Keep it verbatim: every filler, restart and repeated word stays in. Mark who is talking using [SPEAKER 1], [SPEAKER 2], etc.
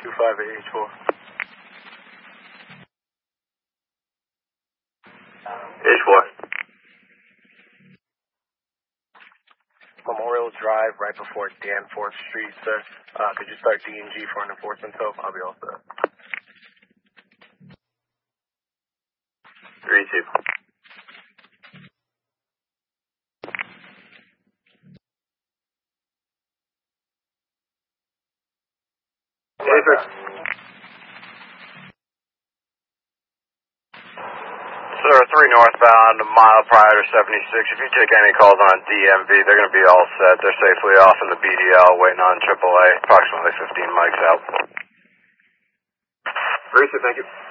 [SPEAKER 1] two five eight H four.
[SPEAKER 2] H four.
[SPEAKER 1] Memorial Drive, right before Danforth Street, sir. Uh, could you start D and G for an enforcement tow? I'll be all set.
[SPEAKER 2] three two.
[SPEAKER 1] Paper.
[SPEAKER 2] Sir, three northbound, a mile prior to seventy-six. If you take any calls on D M V, they're going to be all set. They're safely off in the B D L, waiting on triple A, approximately fifteen mics out.
[SPEAKER 1] Three two, thank you.